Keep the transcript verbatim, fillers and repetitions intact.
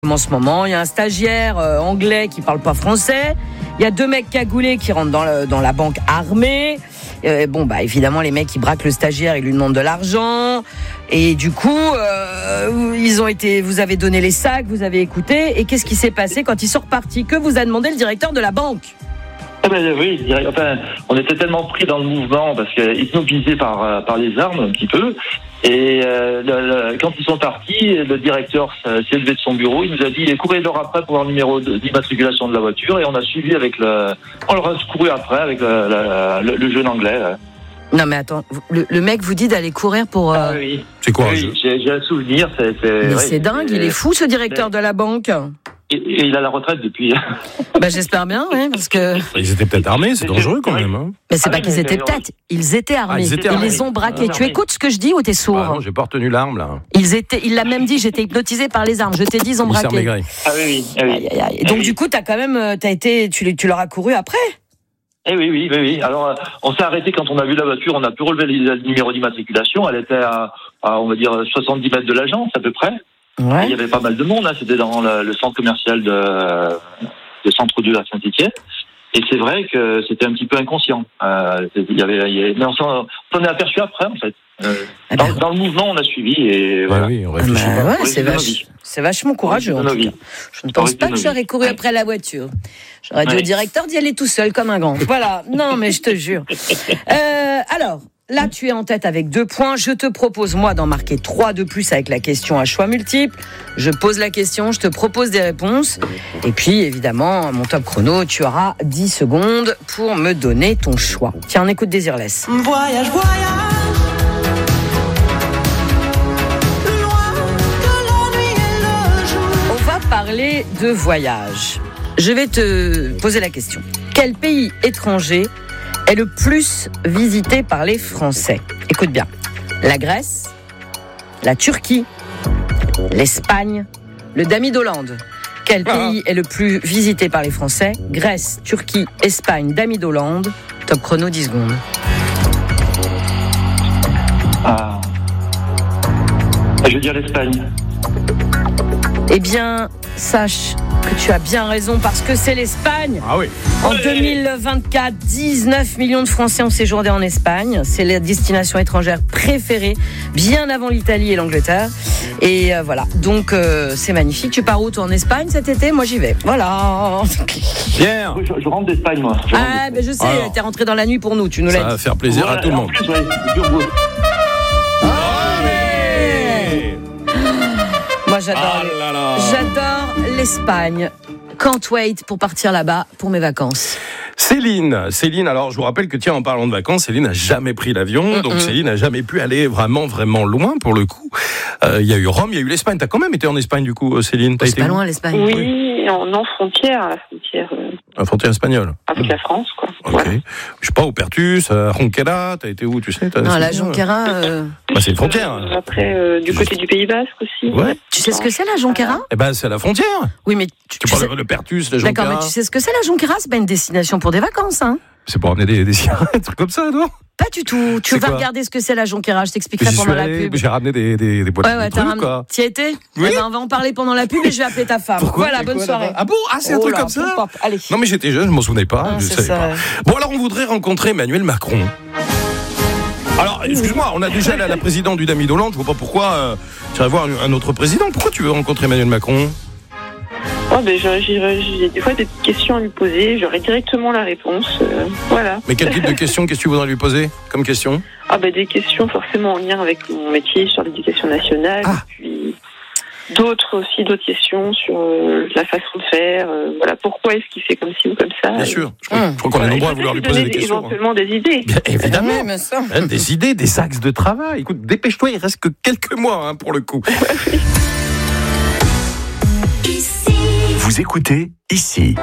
En ce moment, il y a un stagiaire euh, anglais qui parle pas français. Il y a deux mecs cagoulés qui rentrent dans, le, dans la banque armée. Euh, bon, bah évidemment, les mecs ils braquent le stagiaire, ils lui demandent de l'argent. Et du coup, euh, ils ont été. Vous avez donné les sacs, vous avez écouté. Et qu'est-ce qui s'est passé quand ils sont repartis? Que vous a demandé le directeur de la banque? Ah ben oui, je dirais, enfin, on était tellement pris dans le mouvement parce qu'ils nous visaient par par les armes un petit peu. Et euh, le, le, quand ils sont partis, le directeur s'est levé de son bureau, il nous a dit courez-leur après pour voir le numéro d'immatriculation de la voiture, et on a suivi avec le, on leur a couru après avec le, le, le jeune anglais. Là. Non mais attends, le, le mec vous dit d'aller courir pour. Euh... Ah oui. C'est quoi? Oui, j'ai, j'ai un souvenir. C'est, c'est, mais ouais, c'est dingue, c'est, il est fou ce directeur c'est... de la banque. Et, et il a la retraite depuis. Bah j'espère bien, oui, parce que. Ils étaient peut-être armés, c'est dangereux quand même. Hein. Mais c'est ah pas oui, qu'ils mais étaient mais peut-être, ils étaient armés. Ah, ils étaient ils armés. les ont braqués. Ah, tu écoutes ce que je dis ou t'es sourd? Ah non, j'ai pas retenu l'arme là. Ils étaient, il l'a même dit, j'étais hypnotisé par les armes. Je t'ai dit, ils ont Commissaire braqué. Maigret. Ah oui, oui. Ah oui. Aïe, aïe, aïe. Et donc Ah, du coup, t'as quand même, t'as été, tu, tu leur as couru après? Eh oui, oui, oui, oui. Alors, euh, on s'est arrêté quand on a vu la voiture, on a pu relever le numéro d'immatriculation. Elle était à, à, on va dire, soixante-dix mètres de l'agence, à peu près. Ouais. Il y avait pas mal de monde, là. C'était dans le, le centre commercial de, de Centre deux à Saint-Étienne. Et c'est vrai que c'était un petit peu inconscient. Euh, il y avait, il y avait, mais on s'en, on s'en est aperçu après, en fait. Euh, Ah dans, ben, dans le mouvement, on a suivi et Ouais, voilà. oui, on bah, réfléchit pas. ouais, On c'est, risque de nos vache, vies. c'est vachement courageux. On En risque de tout nos cas. vies. Je ne pense risque pas de que nos j'aurais vies. couru Ouais. après la voiture. J'aurais dit Ouais. au directeur d'y aller tout seul comme un grand. Voilà. Non, mais je te jure. Euh, alors. Là, tu es en tête avec deux points. Je te propose, moi, d'en marquer trois de plus avec la question à choix multiples. Je pose la question, je te propose des réponses. Et puis, évidemment, mon top chrono, tu auras dix secondes pour me donner ton choix. Tiens, on écoute Désirless. Voyage, voyage, plus loin que la nuit et le jour. On va parler de voyage. Je vais te poser la question. Quel pays étranger est le plus visité par les Français? Écoute bien. La Grèce, la Turquie, l'Espagne, le Damidoland. Quel Ah. pays est le plus visité par les Français? Grèce, Turquie, Espagne, Damidoland. Top chrono, dix secondes. Ah. Je veux dire l'Espagne. Eh bien, sache que tu as bien raison parce que c'est l'Espagne. Ah oui. En deux mille vingt-quatre, dix-neuf millions de Français ont séjourné en Espagne. C'est la destination étrangère préférée, bien avant l'Italie et l'Angleterre. Et euh, voilà, donc euh, c'est magnifique. Tu pars où, toi, en Espagne cet été? Moi, j'y vais. Voilà. Pierre, Oui, je, je rentre d'Espagne, moi. Je rentre Ah, d'Espagne. ben je sais, Alors. t'es rentré dans la nuit pour nous, tu nous ça l'as va dit. faire plaisir Voilà, à tout le en monde. plus, ouais, dur goût. Allez. Moi, j'adore, Ah les- là là. j'adore l'Espagne. Can't wait pour partir là-bas pour mes vacances. Céline, Céline, alors je vous rappelle que tiens, en parlant de vacances, Céline n'a jamais pris l'avion, Mm-mm. donc Céline n'a jamais pu aller vraiment, vraiment loin pour le coup. Euh, Il y a eu Rome, il y a eu l'Espagne. T'as quand même été en Espagne du coup, Céline? T'as C'est été pas où? loin, l'Espagne. Oui, en non-frontière, à la frontière euh, À la frontière espagnole. avec la France, quoi. Ok. Voilà. Je sais pas, au Pertus, à Ronquera, t'as été où, tu sais? t'as- Non, la c'est- Jonquera, euh, Bah, c'est une frontière. Euh, Après, euh, du côté du Pays Basque aussi. Ouais. tu sais ce que c'est, la Jonquera? Eh ben, c'est à la frontière. Oui, mais tu, Tu tu sais- parles le Pertus, la D'accord, mais Jonquera. tu sais ce que c'est, la Jonquera? C'est pas une destination pour des vacances, hein? C'est pour amener des, des cigarettes, des trucs comme ça, non? Pas du tout. Tu C'est vas quoi regarder ce que c'est la Jonquera. Je J'y t'expliquerai suis pendant la allé, pub. j'ai ramené des, des, des boîtes Ouais, ouais, de t'as trucs, ramené. quoi. T'y étais? Oui. Eh ben, on va en parler pendant la pub et je vais appeler ta femme. Pourquoi? Voilà, C'est bonne quoi, soirée. là-bas Ah bon? Ah, c'est un Oh truc là, comme ça? pop, pop. Allez. Non, mais j'étais jeune, je m'en souvenais pas. Ah, je c'est savais ça, pas. ouais. Bon, alors on voudrait rencontrer Emmanuel Macron. Alors, excuse-moi, on a déjà la, la présidente du Damidoland. Je vois pas pourquoi euh, tu vas voir un autre président. Pourquoi tu veux rencontrer Emmanuel Macron? Oh, ben, j'aurais- j'ai, j'ai des fois des petites questions à lui poser, j'aurai directement la réponse. euh, voilà. Mais quel type de questions, qu'est-ce que tu voudrais lui poser comme question? Ah, ben, des questions forcément en lien avec mon métier sur l'éducation nationale. Ah. Et puis d'autres aussi, d'autres questions sur euh, la façon de faire. euh, voilà, pourquoi est-ce qu'il fait comme ci ou comme ça. Bien et- sûr. Je crois, Hum. je crois qu'on est Voilà, nombreux et à vouloir lui peut-être poser donner des questions. hein. éventuellement des idées. Bien évidemment. Ouais, mais ça. Hein, des idées, des axes de travail. Écoute, dépêche-toi, il reste que quelques mois hein, pour le coup. Vous écoutez ici.